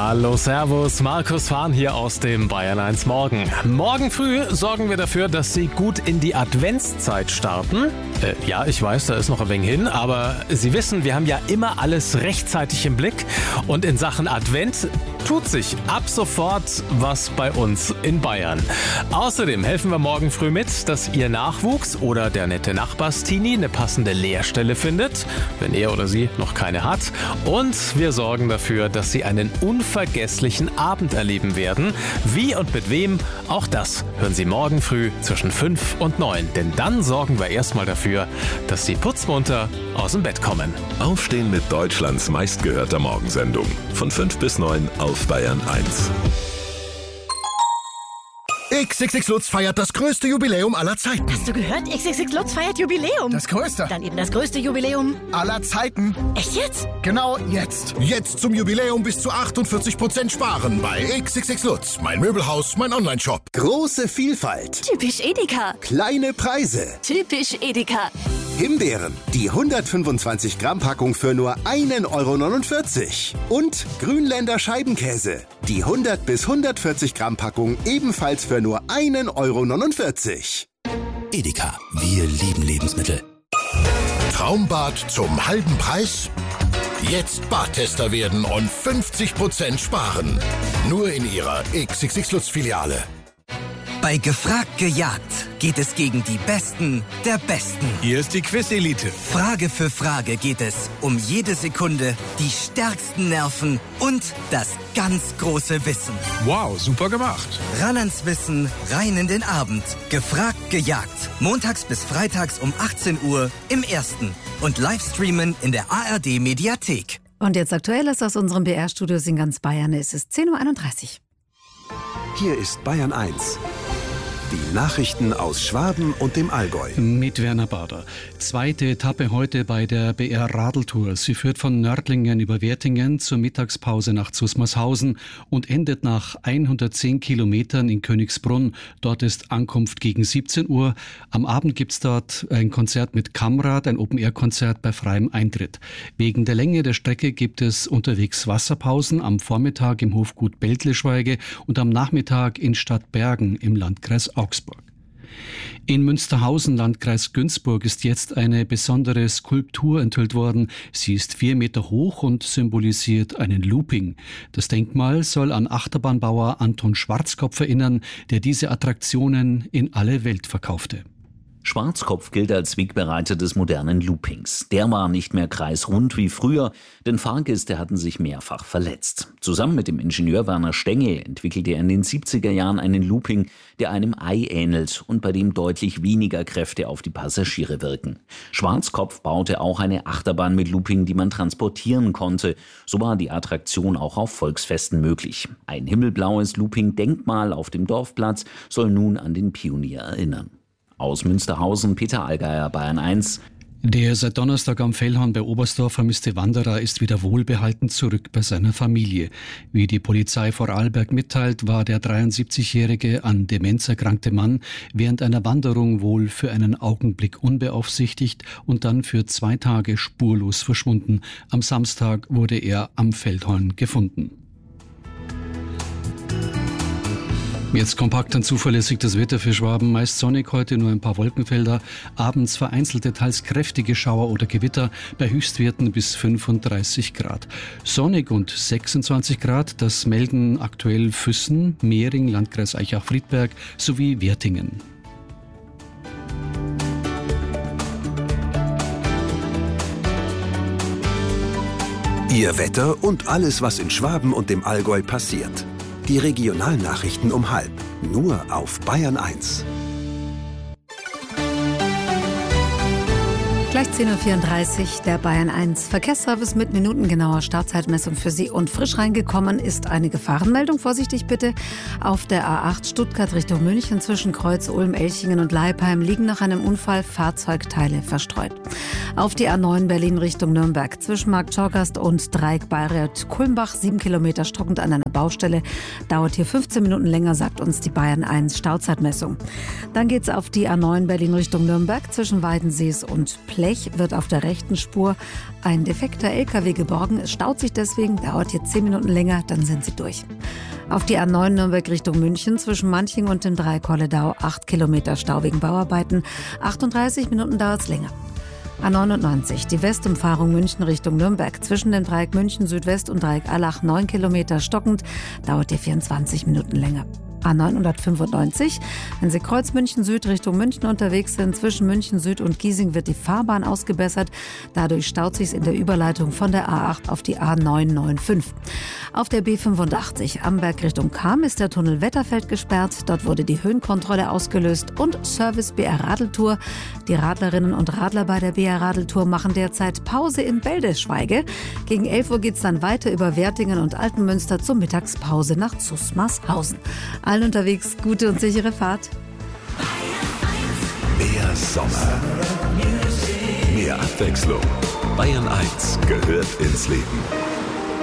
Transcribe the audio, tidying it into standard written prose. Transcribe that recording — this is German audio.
Hallo, servus, Markus Fahn hier aus dem Bayern 1 Morgen. Morgen früh sorgen wir dafür, dass Sie gut in die Adventszeit starten. Ja, ich weiß, da ist noch ein wenig hin, aber Sie wissen, wir haben ja immer alles rechtzeitig im Blick. Und in Sachen Advent tut sich ab sofort was bei uns in Bayern. Außerdem helfen wir morgen früh mit, dass Ihr Nachwuchs oder der nette Nachbarstini eine passende Lehrstelle findet, wenn er oder sie noch keine hat. Und wir sorgen dafür, dass Sie einen unvergesslichen Abend erleben werden. Wie und mit wem, auch das hören Sie morgen früh zwischen 5 und 9. Denn dann sorgen wir erstmal dafür, dass Sie putzmunter aus dem Bett kommen. Aufstehen mit Deutschlands meistgehörter Morgensendung. Von 5 bis 9 auf Bayern 1. XXX Lutz feiert das größte Jubiläum aller Zeiten. Hast du gehört? XXX Lutz feiert Jubiläum. Das größte. Dann eben das größte Jubiläum Aller Zeiten. Echt jetzt? Genau jetzt. Jetzt zum Jubiläum bis zu 48% sparen bei XXX Lutz. Mein Möbelhaus, mein Onlineshop. Große Vielfalt. Typisch Edeka. Kleine Preise. Typisch Edeka. Himbeeren. Die 125 Gramm Packung für nur 1,49 €. Und Grünländer Scheibenkäse. Die 100 bis 140 Gramm Packung ebenfalls für nur 1,49 €. Edeka. Wir lieben Lebensmittel. Traumbad zum halben Preis? Jetzt Badtester werden und 50% sparen. Nur in Ihrer XXX Lutz Filiale. Bei Gefragt gejagt geht es gegen die Besten der Besten. Hier ist die Quiz-Elite. Frage für Frage geht es um jede Sekunde, die stärksten Nerven und das ganz große Wissen. Wow, super gemacht. Ran ans Wissen, rein in den Abend. Gefragt gejagt. Montags bis freitags um 18 Uhr im Ersten. Und Livestreamen in der ARD-Mediathek. Und jetzt Aktuelles aus unserem BR-Studios in ganz Bayern. Es ist 10:31 Uhr. Hier ist Bayern 1. Die Nachrichten aus Schwaben und dem Allgäu. Mit Werner Bader. Zweite Etappe heute bei der BR-Radeltour. Sie führt von Nördlingen über Wertingen zur Mittagspause nach Zusmarshausen und endet nach 110 Kilometern in Königsbrunn. Dort ist Ankunft gegen 17 Uhr. Am Abend gibt's dort ein Konzert mit Kammrad, ein Open-Air-Konzert bei freiem Eintritt. Wegen der Länge der Strecke gibt es unterwegs Wasserpausen am Vormittag im Hofgut Beltleschweige und am Nachmittag in Stadtbergen im Landkreis Augsburg. In Münsterhausen, Landkreis Günzburg, ist jetzt eine besondere Skulptur enthüllt worden. Sie ist 4 Meter hoch und symbolisiert einen Looping. Das Denkmal soll an Achterbahnbauer Anton Schwarzkopf erinnern, der diese Attraktionen in alle Welt verkaufte. Schwarzkopf gilt als Wegbereiter des modernen Loopings. Der war nicht mehr kreisrund wie früher, denn Fahrgäste hatten sich mehrfach verletzt. Zusammen mit dem Ingenieur Werner Stengel entwickelte er in den 70er Jahren einen Looping, der einem Ei ähnelt und bei dem deutlich weniger Kräfte auf die Passagiere wirken. Schwarzkopf baute auch eine Achterbahn mit Looping, die man transportieren konnte. So war die Attraktion auch auf Volksfesten möglich. Ein himmelblaues Looping-Denkmal auf dem Dorfplatz soll nun an den Pionier erinnern. Aus Münsterhausen, Peter Allgeier, Bayern 1. Der seit Donnerstag am Fellhorn bei Oberstdorf vermisste Wanderer ist wieder wohlbehalten zurück bei seiner Familie. Wie die Polizei Vorarlberg mitteilt, war der 73-jährige an Demenz erkrankte Mann während einer Wanderung wohl für einen Augenblick unbeaufsichtigt und dann für 2 Tage spurlos verschwunden. Am Samstag wurde er am Feldhorn gefunden. Jetzt kompakt und zuverlässig das Wetter für Schwaben. Meist sonnig, heute nur ein paar Wolkenfelder. Abends vereinzelte, teils kräftige Schauer oder Gewitter bei Höchstwerten bis 35 Grad. Sonnig und 26 Grad, das melden aktuell Füssen, Mehring, Landkreis Aichach-Friedberg sowie Wertingen. Ihr Wetter und alles, was in Schwaben und dem Allgäu passiert. Die Regionalnachrichten um 12:30, nur auf Bayern 1. Gleich 10:34 Uhr, der Bayern 1 Verkehrsservice mit minutengenauer Startzeitmessung für Sie. Und frisch reingekommen ist eine Gefahrenmeldung. Vorsichtig bitte. Auf der A8 Stuttgart Richtung München zwischen Kreuz Ulm, Elchingen und Leipheim liegen nach einem Unfall Fahrzeugteile verstreut. Auf die A9 Berlin Richtung Nürnberg zwischen Markt Schorgast und Dreieck Bayreuth Kulmbach 7 Kilometer stockend an einer Baustelle. Dauert hier 15 Minuten länger, sagt uns die Bayern 1 Stauzeitmessung. Dann geht's auf die A9 Berlin Richtung Nürnberg zwischen Weidensees und Plech. Pech wird auf der rechten Spur ein defekter LKW geborgen. Es staut sich deswegen, dauert jetzt 10 Minuten länger, dann sind Sie durch. Auf die A9 Nürnberg Richtung München zwischen Manching und dem Dreieck Holledau 8 Kilometer Stau wegen Bauarbeiten. 38 Minuten dauert es länger. A99, die Westumfahrung München Richtung Nürnberg. Zwischen dem Dreieck München Südwest und Dreieck Allach 9 Kilometer stockend, dauert die 24 Minuten länger. A995, wenn Sie Kreuz München Süd Richtung München unterwegs sind, zwischen München Süd und Giesing wird die Fahrbahn ausgebessert. Dadurch staut sich in der Überleitung von der A8 auf die A995. Auf der B85 Amberg Richtung Cham ist der Tunnel Wetterfeld gesperrt. Dort wurde die Höhenkontrolle ausgelöst und Service BR Radeltour. Die Radlerinnen und Radler bei der BR Radeltour machen derzeit Pause in Beldesschweige. Gegen 11 Uhr geht es dann weiter über Wertingen und Altenmünster zur Mittagspause nach Zusmarshausen. Allen unterwegs gute und sichere Fahrt. Mehr Sommer. Mehr Abwechslung. Bayern 1 gehört ins Leben.